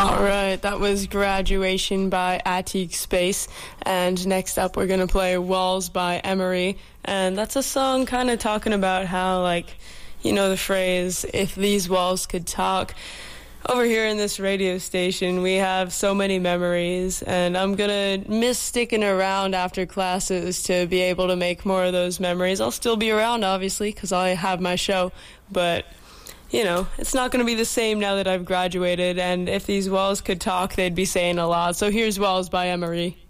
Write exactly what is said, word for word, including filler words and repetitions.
All right, that was Graduation by Attic Space. And next up, we're going to play Walls by Emery. And that's a song kind of talking about how, like, you know, the phrase, if these walls could talk. Over here in this radio station, we have so many memories, and I'm going to miss sticking around after classes to be able to make more of those memories. I'll still be around, obviously, because I have my show, but, you know, it's not going to be the same now that I've graduated, and if these walls could talk, they'd be saying a lot. So here's Walls by Emery.